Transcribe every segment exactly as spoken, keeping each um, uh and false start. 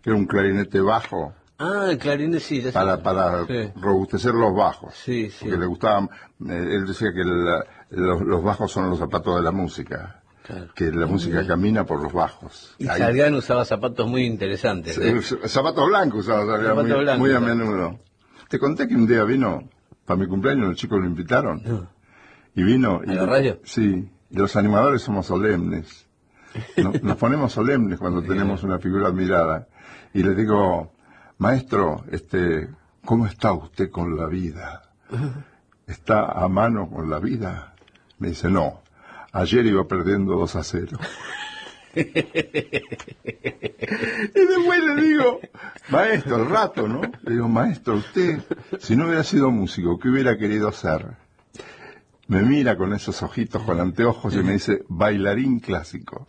que era un clarinete bajo. Ah, el clarinete, sí. Ya Para, sé. para Sí. robustecer los bajos. Sí, sí. Porque le gustaba, eh, él decía que el, los, los bajos son los zapatos de la música. Claro. Que la música camina por los bajos. Y Ahí- Salgán usaba zapatos muy interesantes. ¿eh? Zapatos blancos usaba Salgán, Zapatos muy, blancos, muy a claro. menudo. Te conté que un día vino, para mi cumpleaños, los chicos lo invitaron. No. Y vino. ¿A y la radio? Sí. Y los animadores somos solemnes. Nos, nos ponemos solemnes cuando tenemos una figura admirada. Y le digo, maestro, este, ¿cómo está usted con la vida? ¿Está a mano con la vida? Me dice, no. Ayer iba perdiendo dos a cero. Y después le digo, maestro, al rato, ¿no? Le digo, maestro, usted, si no hubiera sido músico, ¿qué hubiera querido ser? Me mira con esos ojitos, con anteojos, y me dice, bailarín clásico.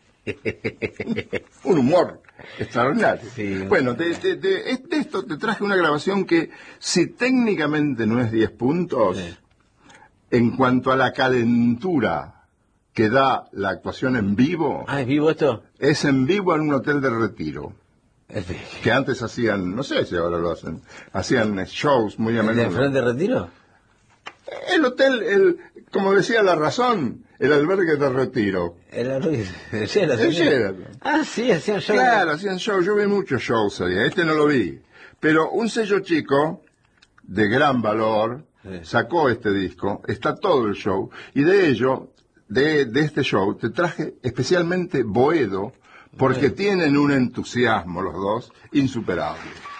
Un humor extraordinario. Sí. Bueno, de, de, de este, esto te traje una grabación que, si técnicamente no es diez puntos, Sí. en cuanto a la calentura que da la actuación en vivo, Ah, ¿es vivo esto? es en vivo en un hotel de Retiro. ¿El de, Que antes hacían, no sé si ahora lo hacen, hacían shows muy a el de menudo. Frente Retiro? El hotel, el, como decía La Razón, el albergue de Retiro. El, el Sheraton. El Sheraton. Ah, sí, hacían show. Claro, hacían shows, yo vi muchos shows ahí, este no lo vi. Pero un sello chico, de gran valor, Sí. sacó este disco, está todo el show, y de ello, de, de este show, te traje especialmente Boedo, porque Bueno. tienen un entusiasmo los dos insuperable.